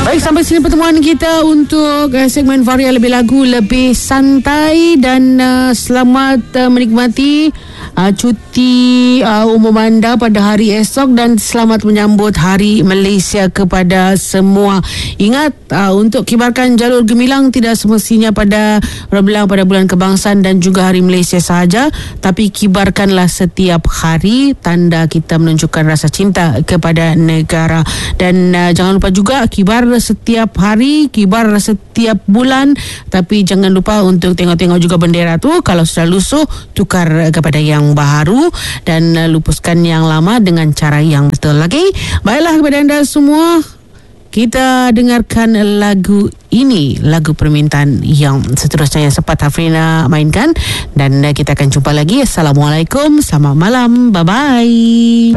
Baik, sampai sini pertemuan kita untuk segmen Varia Lebih Lagu Lebih Santai. Dan selamat menikmati cuti umum anda pada hari esok, dan selamat menyambut Hari Malaysia kepada semua. Ingat, untuk kibarkan jalur gemilang tidak semestinya pada bulan kebangsaan dan juga Hari Malaysia sahaja, tapi kibarkanlah setiap hari, tanda kita menunjukkan rasa cinta kepada negara. Dan jangan lupa juga kibar setiap hari, kibar setiap bulan, tapi jangan lupa untuk tengok-tengok juga bendera tu. Kalau sudah lusuh, tukar kepada yang baru dan lupuskan yang lama dengan cara yang betul. Lagi, baiklah kepada anda semua, kita dengarkan lagu ini, lagu permintaan yang seterusnya yang sempat Hafrina mainkan, dan kita akan jumpa lagi. Assalamualaikum, selamat malam, bye-bye.